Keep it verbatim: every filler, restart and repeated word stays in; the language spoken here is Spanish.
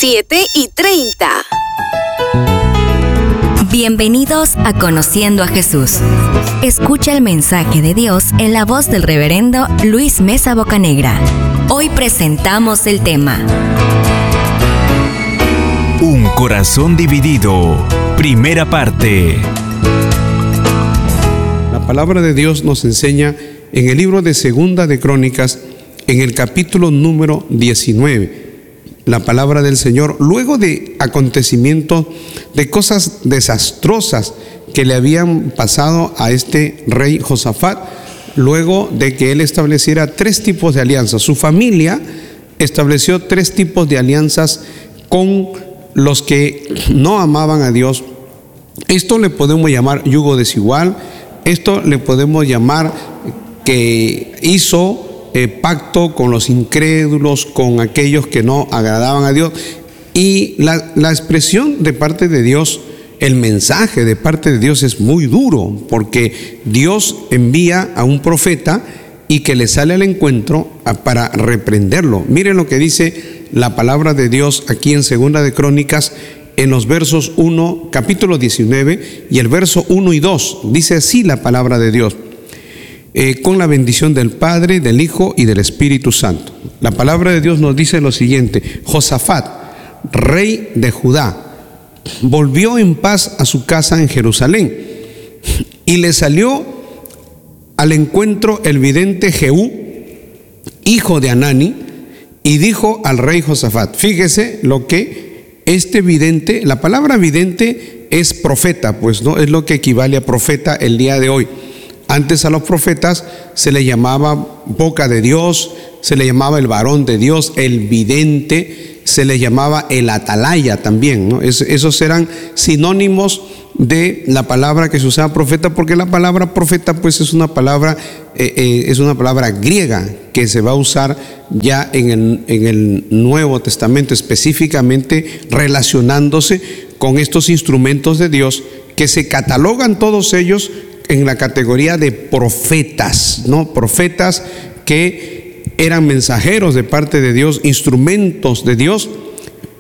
siete y treinta. Bienvenidos a Conociendo a Jesús. Escucha el mensaje de Dios en la voz del reverendo Luis Mesa Bocanegra. Hoy presentamos el tema: Un corazón dividido. Primera parte. La palabra de Dios nos enseña en el libro de Segunda de Crónicas, en el capítulo número diecinueve. La palabra del Señor, luego de acontecimientos, de cosas desastrosas que le habían pasado a este rey Josafat, luego de que él estableciera tres tipos de alianzas. Su familia estableció tres tipos de alianzas con los que no amaban a Dios. Esto le podemos llamar yugo desigual, esto le podemos llamar que hizo Eh, pacto con los incrédulos, con aquellos que no agradaban a Dios. Y la, la expresión de parte de Dios, el mensaje de parte de Dios es muy duro, porque Dios envía a un profeta y que le sale al encuentro a, para reprenderlo. Miren lo que dice la palabra de Dios aquí en Segunda de Crónicas, en los versos uno, capítulo diecinueve, y el verso uno y dos. Dice así la palabra de Dios: Eh, con la bendición del Padre, del Hijo y del Espíritu Santo. La palabra de Dios nos dice lo siguiente: Josafat, rey de Judá, volvió en paz a su casa en Jerusalén, y le salió al encuentro el vidente Jehú, hijo de Anani, y dijo al rey Josafat. Fíjese lo que este vidente, la palabra vidente es profeta, pues no es lo que equivale a profeta el día de hoy. Antes a los profetas se le llamaba boca de Dios, se le llamaba el varón de Dios, el vidente, se le llamaba el atalaya también, ¿no? Es, esos eran sinónimos de la palabra que se usaba profeta, porque la palabra profeta pues es una palabra eh, eh, es una palabra griega que se va a usar ya en el, en el Nuevo Testamento, específicamente relacionándose con estos instrumentos de Dios que se catalogan todos ellos en la categoría de profetas, ¿no? Profetas que eran mensajeros de parte de Dios, instrumentos de Dios